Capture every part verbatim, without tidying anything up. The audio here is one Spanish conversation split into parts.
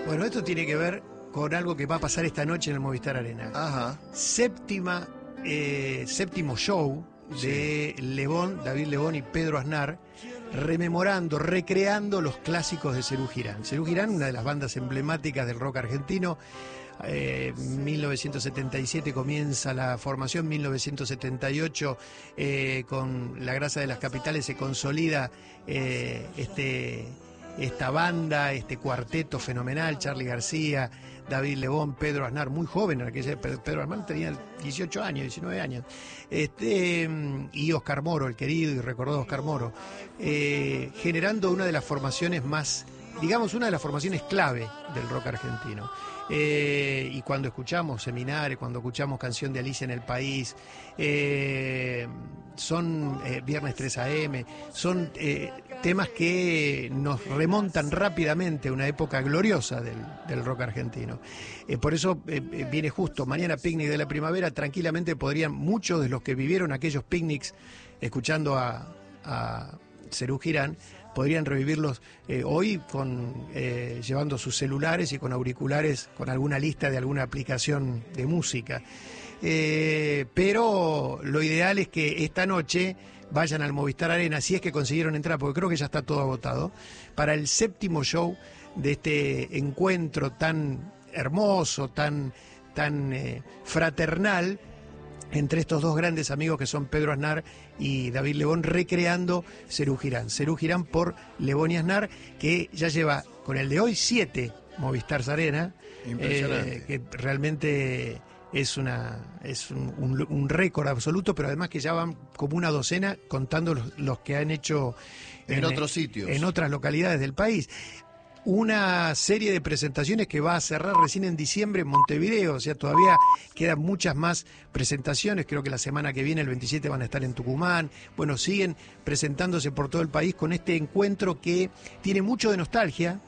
Bueno, esto tiene que ver con algo que va a pasar esta noche en el Movistar Arena. Ajá. Séptima, eh, séptimo show de sí. Lebón, David Lebón y Pedro Aznar, rememorando, recreando los clásicos de Serú Girán. Serú Girán, una de las bandas emblemáticas del rock argentino. Eh, mil novecientos setenta y siete comienza la formación, mil novecientos setenta y ocho eh, con La Grasa de las Capitales se consolida eh, este, esta banda, este cuarteto fenomenal, Charly García, David Lebón, Pedro Aznar, muy joven, aquella, Pedro Aznar tenía dieciocho años, diecinueve años, este, y Oscar Moro, el querido y recordado Oscar Moro, eh, generando una de las formaciones más, digamos, una de las formaciones clave del rock argentino. Eh, y cuando escuchamos Seminares, cuando escuchamos Canción de Alicia en el País, eh, son eh, Viernes tres a eme, son eh, temas que nos remontan rápidamente a una época gloriosa del, del rock argentino. Eh, por eso eh, viene justo, mañana Picnic de la Primavera, tranquilamente podrían muchos de los que vivieron aquellos picnics escuchando a, a Serú Girán, podrían revivirlos eh, hoy con eh, llevando sus celulares y con auriculares, con alguna lista de alguna aplicación de música. Eh, pero lo ideal es que esta noche vayan al Movistar Arena, si es que consiguieron entrar, porque creo que ya está todo agotado, para el séptimo show de este encuentro tan hermoso, tan, tan eh, fraternal, entre estos dos grandes amigos que son Pedro Aznar y David Lebón, recreando Serú Girán. Serú Girán por Lebón y Aznar, que ya lleva con el de hoy siete Movistar Arena, eh, que realmente es una es un, un, un récord absoluto, pero además que ya van como una docena contando los, los que han hecho en, en otros sitios, en otras localidades del país. Una serie de presentaciones que va a cerrar recién en diciembre en Montevideo, o sea, todavía quedan muchas más presentaciones, creo que la semana que viene, el veintisiete, van a estar en Tucumán. Bueno, siguen presentándose por todo el país con este encuentro que tiene mucho de nostalgia,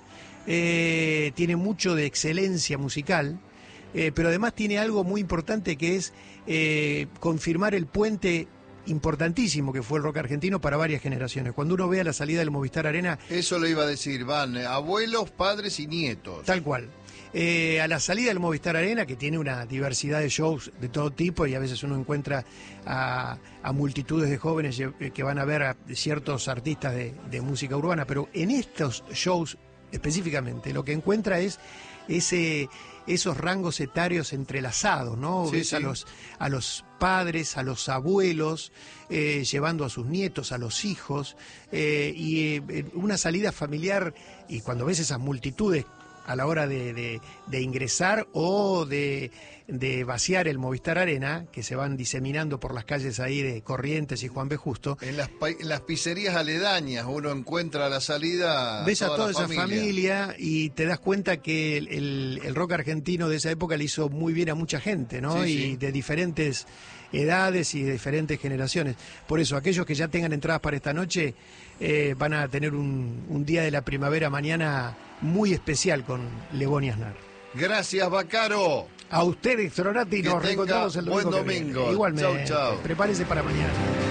eh, tiene mucho de excelencia musical, eh, pero además tiene algo muy importante que es eh, confirmar el puente importantísimo que fue el rock argentino para varias generaciones. Cuando uno ve a la salida del Movistar Arena... Eso lo iba a decir, van abuelos, padres y nietos. Tal cual. Eh, a la salida del Movistar Arena, que tiene una diversidad de shows de todo tipo, y a veces uno encuentra a, a multitudes de jóvenes que van a ver a ciertos artistas de, de música urbana, pero en estos shows específicamente lo que encuentra es ese... esos rangos etarios entrelazados, ¿no? Sí, ves sí. a los a los padres, a los abuelos, eh, llevando a sus nietos, a los hijos, eh, y eh, una salida familiar, y cuando ves esas multitudes a la hora de, de, de ingresar o de, de vaciar el Movistar Arena, que se van diseminando por las calles ahí de Corrientes y Juan B. Justo. En las, en las pizzerías aledañas uno encuentra a la salida ves a toda, toda esa familia. familia y te das cuenta que el, el, el rock argentino de esa época le hizo muy bien a mucha gente, ¿no? Sí, y sí. de diferentes edades y de diferentes generaciones. Por eso, aquellos que ya tengan entradas para esta noche eh, van a tener un, un día de la primavera mañana muy especial con Lebón y Aznar. Gracias, Bacaro. A ustedes, Tronati, nos reencontramos el domingo. Buen domingo. Igualmente. Chau, chau. Prepárese para mañana.